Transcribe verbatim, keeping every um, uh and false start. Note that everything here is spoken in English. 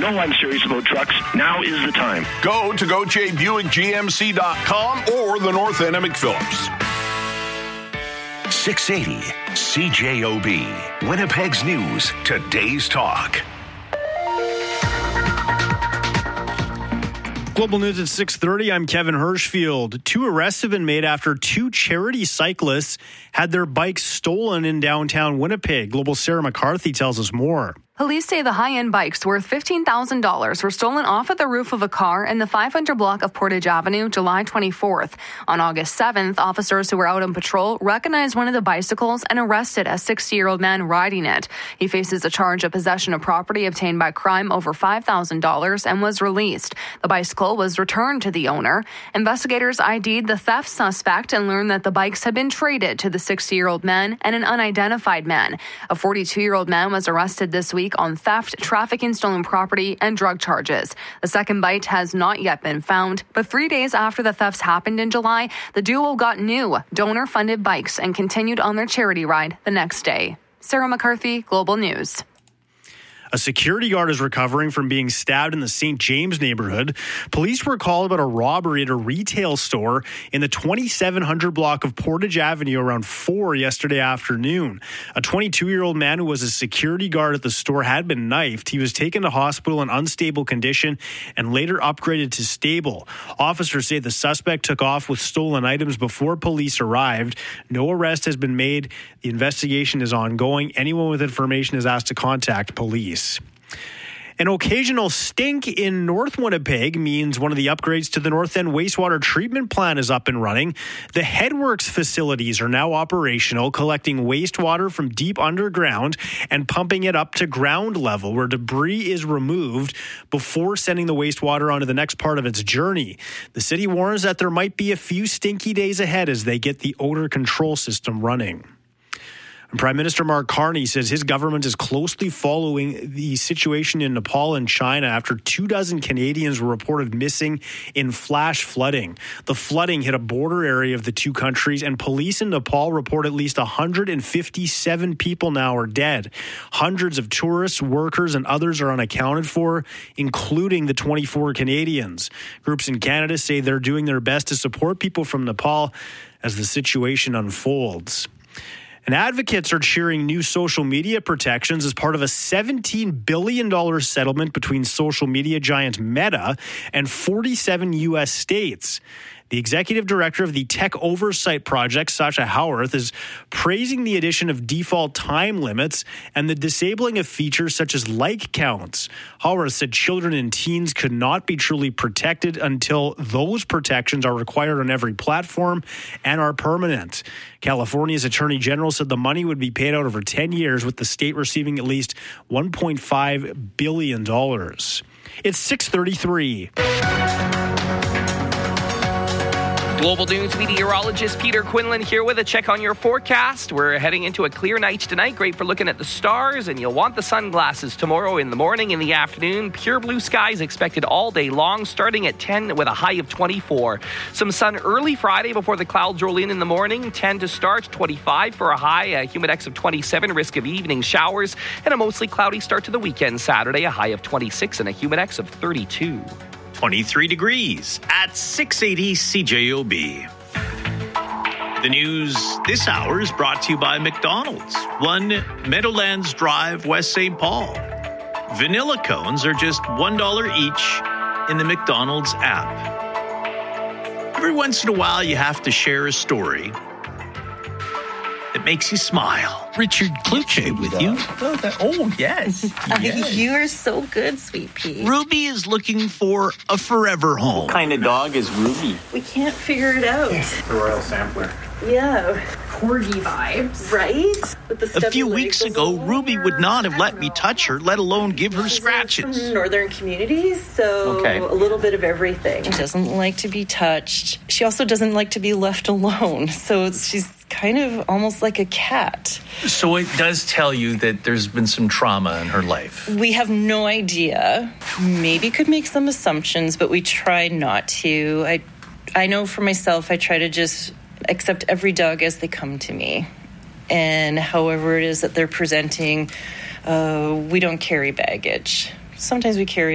know I'm serious about trucks. Now is the time. Go to go j buick g m c dot com or the North End of McPhillips. six eighty C J O B, Winnipeg's News, Today's Talk. Global News at six thirty. I'm Kevin Hirschfield. Two arrests have been made after two charity cyclists had their bikes stolen in downtown Winnipeg. Global Sarah McCarthy tells us more. Police say the high-end bikes worth fifteen thousand dollars were stolen off at the roof of a car in the five hundred block of Portage Avenue, July twenty-fourth. On August seventh, officers who were out on patrol recognized one of the bicycles and arrested a sixty-year-old man riding it. He faces a charge of possession of property obtained by crime over five thousand dollars and was released. The bicycle was returned to the owner. Investigators I D'd the theft suspect and learned that the bikes had been traded to the sixty-year-old man and an unidentified man. A forty-two-year-old man was arrested this week on theft, trafficking stolen property, and drug charges. The second bite has not yet been found, but three days after the thefts happened in July, the duo got new donor-funded bikes and continued on their charity ride the next day. Sarah McCarthy, Global News. A security guard is recovering from being stabbed in the Saint James neighborhood. Police were called about a robbery at a retail store in the twenty-seven hundred block of Portage Avenue around four yesterday afternoon. A twenty-two-year-old man who was a security guard at the store had been knifed. He was taken to hospital in unstable condition and later upgraded to stable. Officers say the suspect took off with stolen items before police arrived. No arrest has been made. The investigation is ongoing. Anyone with information is asked to contact police. An occasional stink in North Winnipeg means one of the upgrades to the North End wastewater treatment plant is up and running. The Headworks facilities are now operational, collecting wastewater from deep underground and pumping it up to ground level where debris is removed before sending the wastewater onto the next part of its journey. The city warns that there might be a few stinky days ahead as they get the odor control system running. Prime Minister Mark Carney says his government is closely following the situation in Nepal and China after two dozen Canadians were reported missing in flash flooding. The flooding hit a border area of the two countries, and police in Nepal report at least one hundred fifty-seven people now are dead. Hundreds of tourists, workers, and others are unaccounted for, including the twenty-four Canadians. Groups in Canada say they're doing their best to support people from Nepal as the situation unfolds. And advocates are cheering new social media protections as part of a seventeen billion dollars settlement between social media giant Meta and forty-seven U S states. The executive director of the Tech Oversight Project, Sacha Howarth, is praising the addition of default time limits and the disabling of features such as like counts. Howarth said children and teens could not be truly protected until those protections are required on every platform and are permanent. California's Attorney General said the money would be paid out over ten years, with the state receiving at least one point five billion dollars. It's six thirty-three. Global News meteorologist Peter Quinlan here with a check on your forecast. We're heading into a clear night tonight, great for looking at the stars, and you'll want the sunglasses tomorrow in the morning, in the afternoon. Pure blue skies expected all day long, starting at ten with a high of twenty-four. Some sun early Friday before the clouds roll in in the morning, ten to start, twenty-five for a high, a humidex of twenty-seven, risk of evening showers, and a mostly cloudy start to the weekend Saturday, a high of twenty-six and a humidex of thirty-two. twenty-three degrees at six eighty C J O B. The news this hour is brought to you by McDonald's, one Meadowlands Drive, West Saint Paul. Vanilla cones are just one dollar each in the McDonald's app. Every once in a while, you have to share a story that makes you smile. Richard Kluche with you. Oh, that, oh yes. yes. You are so good, Sweet Pea. Ruby is looking for a forever home. What kind of dog is Ruby? We can't figure it out. The Royal Sampler. Yeah. Corgi vibes. Right? With the a few weeks ago, Ruby would not have let me touch her, let alone give her She's scratches. From northern communities, so okay. a little bit of everything. She doesn't like to be touched. She also doesn't like to be left alone. So she's kind of almost like a cat. So it does tell you that there's been some trauma in her life. We have no idea. Maybe could make some assumptions, but we try not to. I, I know for myself, I try to just accept every dog as they come to me. And however it is that they're presenting, uh, we don't carry baggage. Sometimes we carry